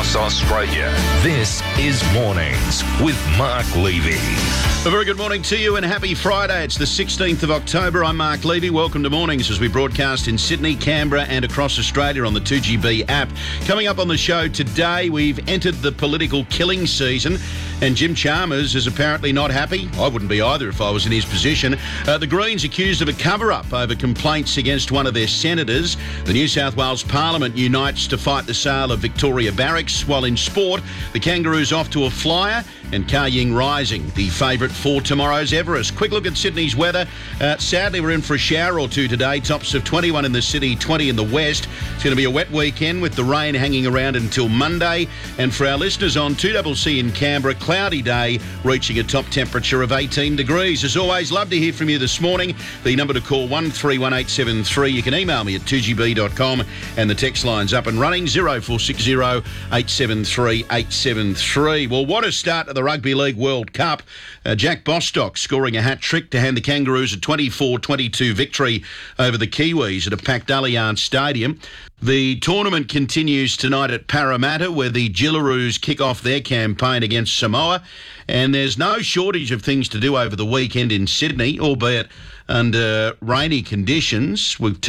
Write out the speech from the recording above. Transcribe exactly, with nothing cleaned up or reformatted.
across Australia. This is Mornings with Mark Levy. A very good morning to you and happy Friday. It's the sixteenth of October. I'm Mark Levy. Welcome to Mornings as we broadcast in Sydney, Canberra and across Australia on the two G B app. Coming up on the show today, we've entered the political killing season and Jim Chalmers is apparently not happy. I wouldn't be either if I was in his position. Uh, the Greens accused of a cover-up over complaints against one of their senators. The New South Wales Parliament unites to fight the sale of Victoria Barracks, while in sport, the Kangaroos off to a flyer and Kaying rising, the favourite for tomorrow's Everest. Quick look at Sydney's weather. Uh, sadly, we're in for a shower or two today. Tops of twenty-one in the city, twenty in the west. It's going to be a wet weekend with the rain hanging around until Monday. And for our listeners on two C C in Canberra, cloudy day, reaching a top temperature of eighteen degrees. As always, love to hear from you this morning. The number to call one three one eight seven three. You can email me at two g b dot com and the text line's up and running zero four six zero eight seven three eight seven three. Well, what a start to the Rugby League World Cup. Uh, Jack Bostock scoring a hat-trick to hand the Kangaroos a twenty-four twenty-two victory over the Kiwis at a packed Allianz Stadium. The tournament continues tonight at Parramatta, where the Jillaroos kick off their campaign against Samoa. And there's no shortage of things to do over the weekend in Sydney, albeit under rainy conditions. We've